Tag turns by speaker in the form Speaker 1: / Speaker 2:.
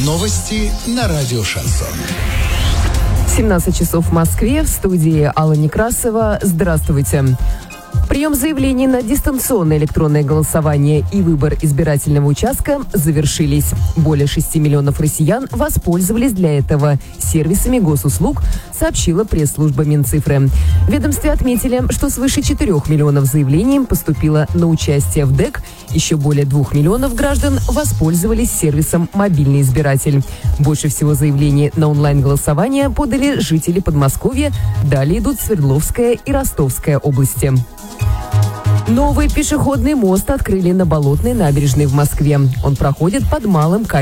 Speaker 1: Новости на радио «Шансон».
Speaker 2: 17 часов в Москве. В студии Алла Некрасова. Здравствуйте. Прием заявлений на дистанционное электронное голосование и выбор избирательного участка завершились. Более 6 миллионов россиян воспользовались для этого сервисами госуслуг, сообщила пресс-служба Минцифры. В ведомстве отметили, что свыше 4 миллионов заявлений поступило на участие в ДЭК. Еще более 2 миллионов граждан воспользовались сервисом «Мобильный избиратель». Больше всего заявлений на онлайн-голосование подали жители Подмосковья. Далее идут Свердловская и Ростовская области. Новый пешеходный мост открыли на Болотной набережной в Москве. Он проходит под Малым